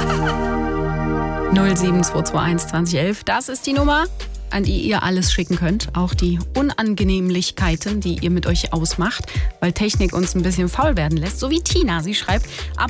07221 2011, das ist die Nummer, an die ihr alles schicken könnt. Auch die Unangenehmlichkeiten, die ihr mit euch ausmacht, weil Technik uns ein bisschen faul werden lässt. So wie Tina, sie schreibt,